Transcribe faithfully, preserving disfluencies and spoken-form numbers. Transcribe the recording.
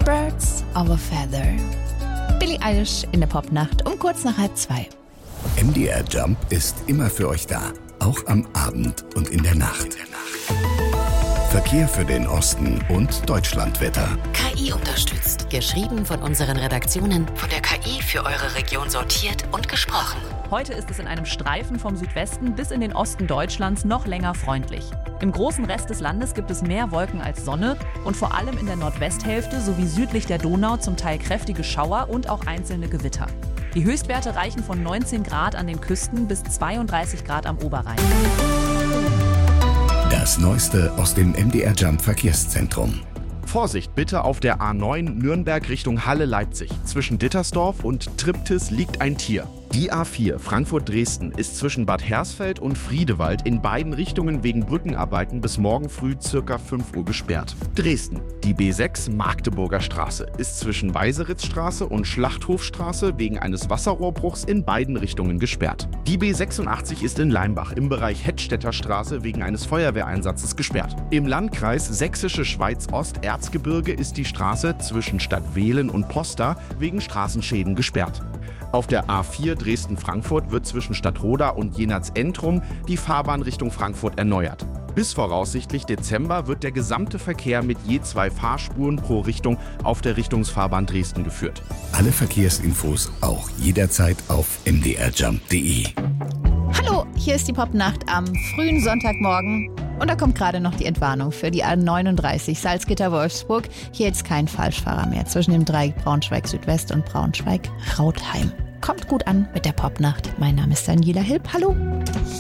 Birds of a Feather. Billie Eilish in der Popnacht um kurz nach halb zwei. M D R Jump ist immer für euch da, auch am Abend und in der Nacht. Verkehr für den Osten und Deutschlandwetter. K I unterstützt. Geschrieben von unseren Redaktionen, von der K I für eure Region sortiert und gesprochen. Heute ist es in einem Streifen vom Südwesten bis in den Osten Deutschlands noch länger freundlich. Im großen Rest des Landes gibt es mehr Wolken als Sonne und vor allem in der Nordwesthälfte sowie südlich der Donau zum Teil kräftige Schauer und auch einzelne Gewitter. Die Höchstwerte reichen von neunzehn Grad an den Küsten bis zweiunddreißig Grad am Oberrhein. Das Neueste aus dem M D R Jump Verkehrszentrum. Vorsicht bitte auf der A neun Nürnberg Richtung Halle-Leipzig. Zwischen Dittersdorf und Triptis liegt ein Tier. Die A vier Frankfurt-Dresden ist zwischen Bad Hersfeld und Friedewald in beiden Richtungen wegen Brückenarbeiten bis morgen früh ca. fünf Uhr gesperrt. Dresden. Die B sechs Magdeburger Straße ist zwischen Weiseritzstraße und Schlachthofstraße wegen eines Wasserrohrbruchs in beiden Richtungen gesperrt. Die B sechsundachtzig ist in Leimbach im Bereich Hettstädter Straße wegen eines Feuerwehreinsatzes gesperrt. Im Landkreis Sächsische Schweiz-Ost-Erzgebirge ist die Straße zwischen Stadtwehlen und Posta wegen Straßenschäden gesperrt. Auf der A vier Dresden-Frankfurt wird zwischen Stadtroda und Jenatz-Entrum die Fahrbahn Richtung Frankfurt erneuert. Bis voraussichtlich Dezember wird der gesamte Verkehr mit je zwei Fahrspuren pro Richtung auf der Richtungsfahrbahn Dresden geführt. Alle Verkehrsinfos auch jederzeit auf m d r jump punkt d e. Hallo, hier ist die Popnacht am frühen Sonntagmorgen. Und da kommt gerade noch die Entwarnung für die A neununddreißig Salzgitter-Wolfsburg. Hier jetzt kein Falschfahrer mehr zwischen dem Dreieck Braunschweig-Südwest und Braunschweig-Rautheim. Kommt gut an mit der Popnacht. Mein Name ist Daniela Hilb. Hallo.